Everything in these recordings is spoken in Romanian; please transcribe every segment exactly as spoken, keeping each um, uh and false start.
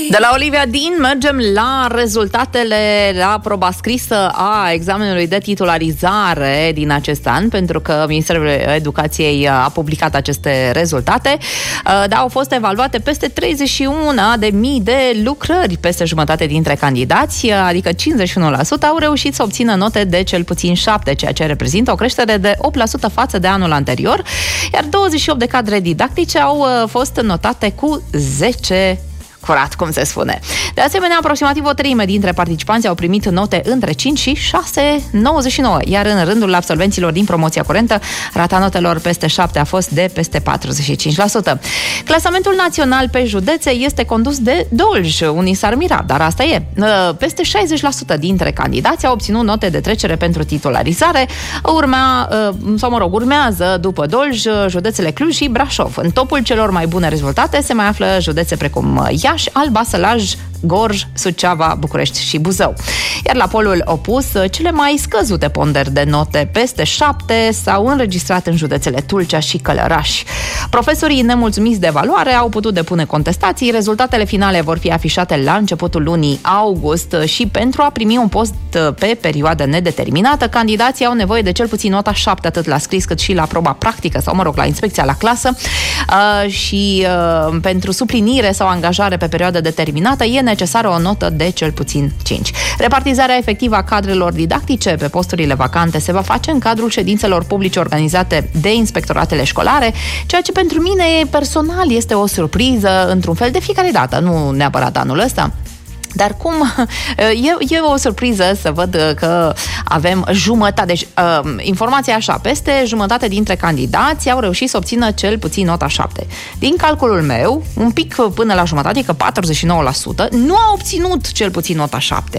De la Olivia Dean mergem la rezultatele la proba scrisă a examenului de titularizare din acest an, pentru că Ministerul Educației a publicat aceste rezultate. Da, au fost evaluate peste treizeci și unu de mii de lucrări. Peste jumătate dintre candidați, adică cincizeci și unu la sută, au reușit să obțină note de cel puțin șapte, ceea ce reprezintă o creștere de opt la sută față de anul anterior, iar douăzeci și opt de cadre didactice au fost notate cu zece curat, cum se spune. De asemenea, aproximativ o treime dintre participanți au primit note între cinci și șase virgulă nouăzeci și nouă, iar în rândul absolvenților din promoția curentă, rata notelor peste șapte a fost de peste patruzeci și cinci la sută. Clasamentul național pe județe este condus de Dolj. Unii s-ar mira, dar asta e. Peste șaizeci la sută dintre candidați au obținut note de trecere pentru titularizare. Urmea, sau mă rog, urmează după Dolj județele Cluj și Brașov. În topul celor mai bune rezultate se mai află județe precum Iași, Alba, Sălaj, Gorj, Suceava, București și Buzău. Iar la polul opus, cele mai scăzute ponderi de note peste șapte s-au înregistrat în județele Tulcea și Călăraș. Profesorii nemulțumiți de evaluare au putut depune contestații. Rezultatele finale vor fi afișate la începutul lunii august și pentru a primi un post pe perioadă nedeterminată, candidații au nevoie de cel puțin nota șapte atât la scris cât și la proba practică sau, mă rog, la inspecția la clasă uh, și uh, pentru suplinire sau angajare pe perioadă determinată e necesară o notă de cel puțin cinci. Repartizarea efectivă a cadrelor didactice pe posturile vacante se va face în cadrul ședințelor publice organizate de inspectoratele școlare, ceea ce pentru mine personal este o surpriză, într-un fel, de fiecare dată, nu neapărat anul ăsta. Dar cum, e, e o surpriză să văd că avem jumătate, deci informația e așa, peste jumătate dintre candidați au reușit să obțină cel puțin nota șapte. Din calculul meu, un pic până la jumătate, adică patruzeci și nouă la sută, nu au obținut cel puțin nota șapte.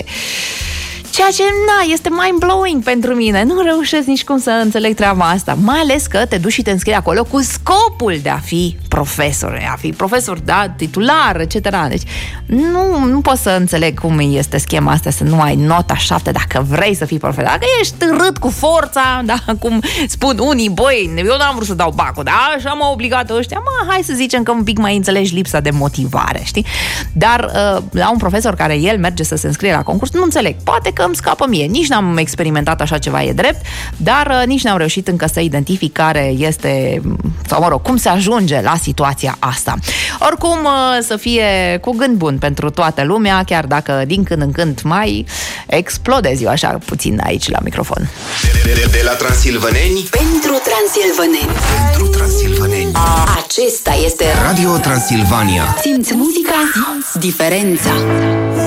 Ceea ce, na, este mind-blowing pentru mine. Nu reușesc nici cum să înțeleg treaba asta. Mai ales că te duci și te înscrii acolo cu scopul de a fi profesor, a fi profesor, da, titular, et cetera. Deci, nu, nu pot să înțeleg cum este schema asta, să nu ai nota șapte dacă vrei să fii profesor. Dacă ești râd cu forța, da, cum spun unii, băi, eu n-am vrut să dau bacul, da, așa m-au obligat ăștia, mă, hai să zicem că un pic mai înțelegi lipsa de motivare, știi? Dar la un profesor care el merge să se înscrie la concurs, nu înțeleg. Poate că îmi scapă mie. Nici n-am experimentat așa ceva, e drept, dar uh, nici n-am reușit încă să identific care este, sau mă rog, cum se ajunge la situația asta. Oricum, uh, să fie cu gând bun pentru toată lumea, chiar dacă din când în când mai explodez eu așa puțin aici la microfon. De, de, de la Transilvaneni pentru Transilvaneni. Pentru Transilvaneni. Acesta este Radio Transilvania. Simți muzica, simți diferența.